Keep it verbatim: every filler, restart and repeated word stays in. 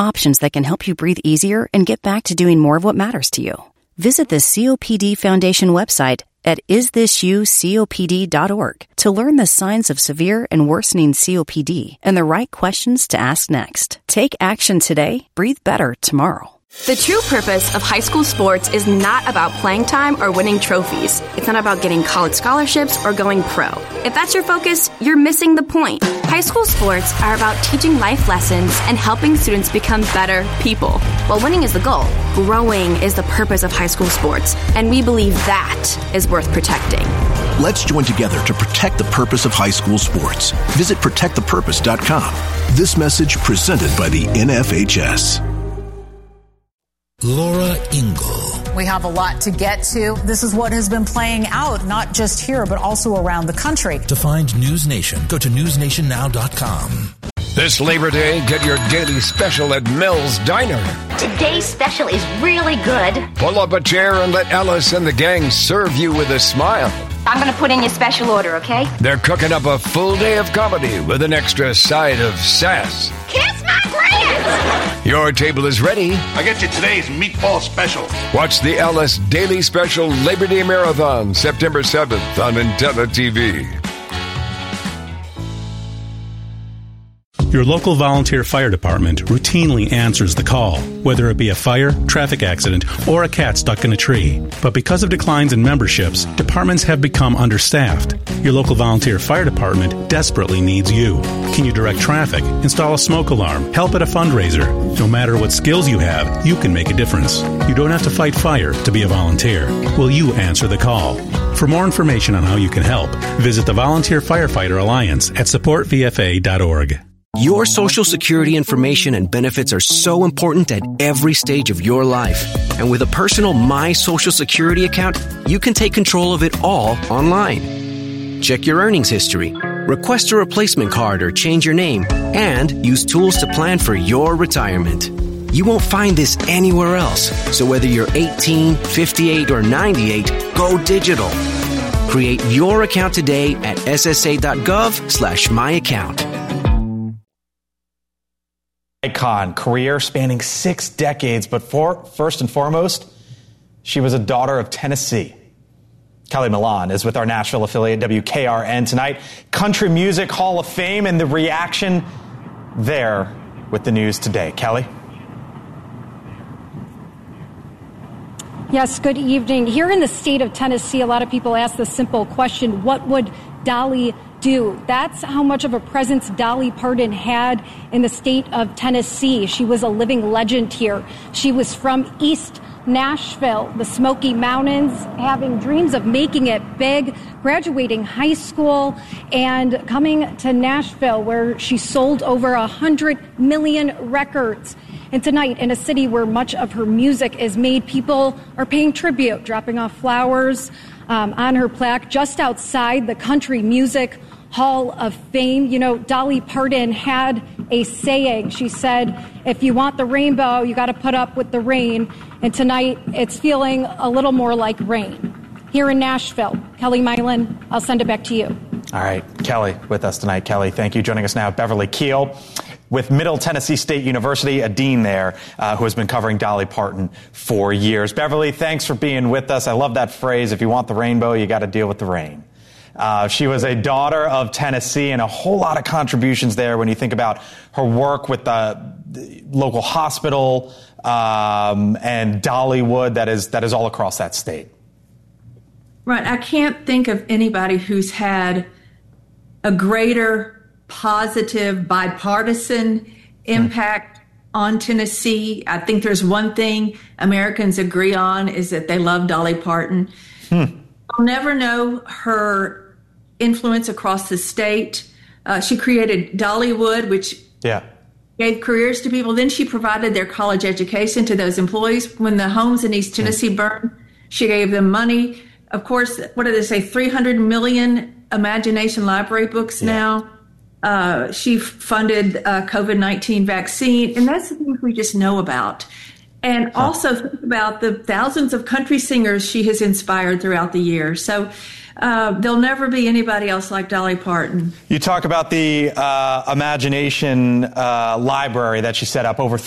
options that can help you breathe easier and get back to doing more of what matters to you. Visit the C O P D Foundation website at is this you copd dot org to learn the signs of severe and worsening C O P D and the right questions to ask next. Take action today. Breathe better tomorrow. The true purpose of high school sports is not about playing time or winning trophies. It's not about getting college scholarships or going pro. If that's your focus, you're missing the point. High school sports are about teaching life lessons and helping students become better people. While winning is the goal, growing is the purpose of high school sports, and we believe that is worth protecting. Let's join together to protect the purpose of high school sports. Visit protect the purpose dot com. This message presented by the N F H S. Laura Ingle. We have a lot to get to. This is what has been playing out, not just here, but also around the country. To find News Nation, go to news nation now dot com. This Labor Day, get your daily special at Mel's Diner. Today's special is really good. Pull up a chair and let Alice and the gang serve you with a smile. I'm going to put in your special order, okay? They're cooking up a full day of comedy with an extra side of sass. Kiss my grits! Your table is ready. I get you today's meatball special. Watch the Alice Daily Special Labor Day Marathon, September seventh on Antenna T V. Your local volunteer fire department routinely answers the call, whether it be a fire, traffic accident, or a cat stuck in a tree. But because of declines in memberships, departments have become understaffed. Your local volunteer fire department desperately needs you. Can you direct traffic, install a smoke alarm, help at a fundraiser? No matter what skills you have, you can make a difference. You don't have to fight fire to be a volunteer. Will you answer the call? For more information on how you can help, visit the Volunteer Firefighter Alliance at support v f a dot org. Your Social Security information and benefits are so important at every stage of your life. And with a personal My Social Security account, you can take control of it all online. Check your earnings history, request a replacement card or change your name, and use tools to plan for your retirement. You won't find this anywhere else. So whether you're eighteen, fifty-eight, or ninety-eight, go digital. Create your account today at s s a dot gov slash my account. Icon, career spanning six decades, but for, first and foremost, she was a daughter of Tennessee. Kelly Milan is with our Nashville affiliate W K R N tonight. Country Music Hall of Fame and the reaction there with the news today. Kelly? Yes, good evening. Here in the state of Tennessee, a lot of people ask the simple question, what would Dolly do? That's how much of a presence Dolly Parton had in the state of Tennessee. She was a living legend here. She was from East Nashville, the Smoky Mountains, having dreams of making it big, graduating high school, and coming to Nashville, where she sold over one hundred million records. And tonight, in a city where much of her music is made, people are paying tribute, dropping off flowers um, on her plaque just outside the Country Music Hall of Fame. You know, Dolly Parton had a saying. She said, if you want the rainbow, you got to put up with the rain. And tonight, it's feeling a little more like rain. Here in Nashville, Kelly Milan, I'll send it back to you. All right, Kelly with us tonight. Kelly, thank you. Joining us now, Beverly Keel with Middle Tennessee State University, a dean there uh, who has been covering Dolly Parton for years. Beverly, thanks for being with us. I love that phrase, if you want the rainbow, you got to deal with the rain. Uh, she was a daughter of Tennessee, and a whole lot of contributions there when you think about her work with the, the local hospital um, and Dollywood that is that is all across that state. Right. I can't think of anybody who's had a greater positive bipartisan impact hmm. on Tennessee. I think there's one thing Americans agree on is that they love Dolly Parton. Hmm. I'll never know her influence across the state. Uh, she created Dollywood, which yeah. gave careers to people. Then she provided their college education to those employees. When the homes in East Tennessee hmm. burned, she gave them money. Of course, what did they say? three hundred million Imagination Library books yeah. now. Uh, she funded uh, COVID nineteen vaccine. And that's the things we just know about. And huh. also think about the thousands of country singers she has inspired throughout the years. So uh, there'll never be anybody else like Dolly Parton. You talk about the uh, Imagination uh, Library that she set up over